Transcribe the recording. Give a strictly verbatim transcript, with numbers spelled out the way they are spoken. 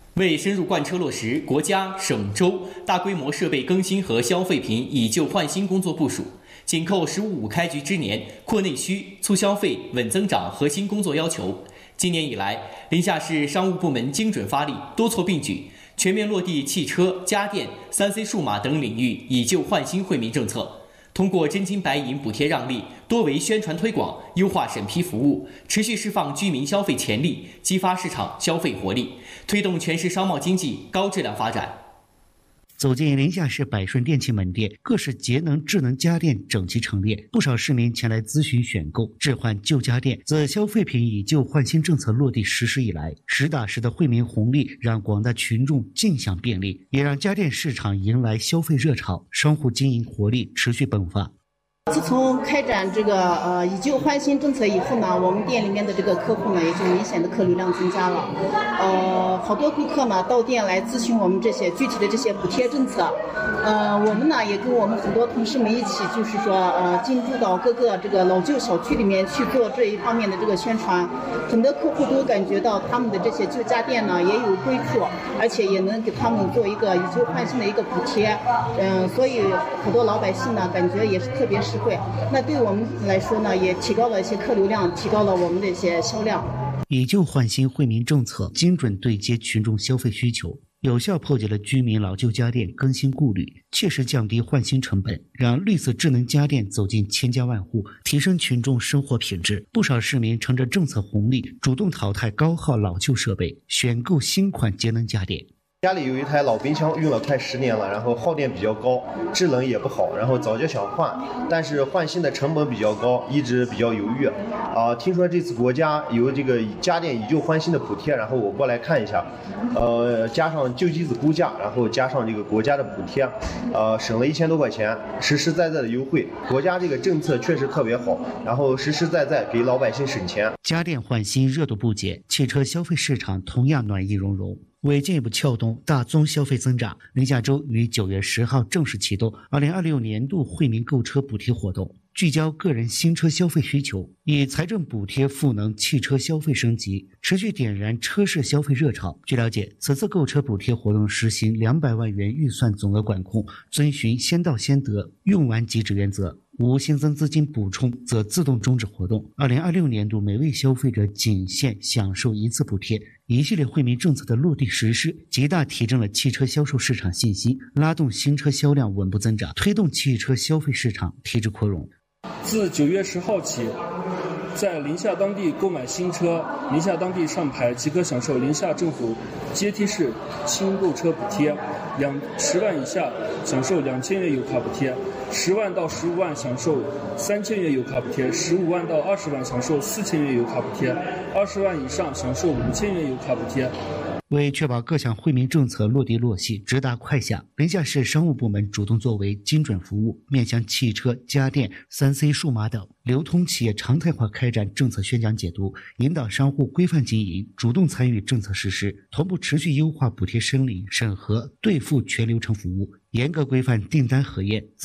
为深入贯彻落实国家、省、州大规模设备更新和消费品以旧换新工作部署，紧扣“十五五”开局之年扩内需、促消费、稳增长核心工作要求，今年以来，临夏市商务部门精准发力，多措并举，全面落地汽车、家电、三 C 数码等领域以旧换新惠民政策。通过真金白银补贴让利、多维宣传推广、优化审批服务，持续释放居民消费潜力，激发市场消费活力，推动全市商贸经济高质量发展。 走进临夏市百顺电器门店，各式节能智能家电整齐陈列，不少市民前来咨询选购置换旧家电。自消费品以旧换新政策落地实施以来，实打实的惠民红利让广大群众尽享便利，也让家电市场迎来消费热潮，商户经营活力持续迸发。 自从开展这个呃以旧换新政策以后呢，我们店里面的这个客户呢也就明显的客流量增加了。呃，好多顾客呢到店来咨询我们这些具体的这些补贴政策。呃，我们呢也跟我们很多同事们一起，就是说呃进入到各个这个老旧小区里面去做这一方面的这个宣传。很多客户都感觉到他们的这些旧家电呢也有归处，而且也能给他们做一个以旧换新的一个补贴。嗯、呃，所以很多老百姓呢感觉也是特别实惠。那对我们来说呢，也提高了一些客流量，提高了我们的一些销量。 以旧换新惠民政策精准对接群众消费需求，有效破解了居民老旧家电更新顾虑，切实降低换新成本，让绿色智能家电走进千家万户，提升群众生活品质。不少市民乘着政策红利，主动淘汰高耗老旧设备，选购新款节能家电。 家里有一台老冰箱，用了快十年了，然后耗电比较高，制冷也不好，然后早就想换，但是换新的成本比较高，一直比较犹豫。啊、呃，听说这次国家有这个家电以旧换新的补贴，然后我过来看一下，呃，加上旧机子估价，然后加上这个国家的补贴，呃，省了一千多块钱，实实在在的优惠。国家这个政策确实特别好，然后实实在在给老百姓省钱。 家电换新热度不减，汽车消费市场同样暖意融融。为进一步撬动大宗消费增长，临夏州于九月十号正式启动二零二六年度惠民购车补贴活动，聚焦个人新车消费需求，以财政补贴赋能汽车消费升级，持续点燃车市消费热潮。据了解，此次购车补贴活动实行两百万元预算总额管控，遵循先到先得、用完即止原则。无新增资金补充则自动终止活动。二零二六年度每位消费者仅限享受一次补贴。一系列惠民政策的落地实施，极大提振了汽车销售市场信心，拉动新车销量稳步增长，推动汽车消费市场提质扩容。 自九月十号起，在临夏当地购买新车，临夏当地上牌即可享受临夏政府阶梯式轻购车补贴，两十万以下享受两千元油卡补贴，十万到十五万享受三千元油卡补贴，十五万到二十万享受四千元油卡补贴，二十万以上享受五千元油卡补贴。 为确保各项惠民政策落地落细、直达快响，临夏市商务部门主动作为精准服务，面向汽车、家电、三 C 数码等流通企业常态化开展政策宣讲解读，引导商户规范经营，主动参与政策实施，同步持续优化补贴申领、审核、兑付全流程服务，严格规范订单核验。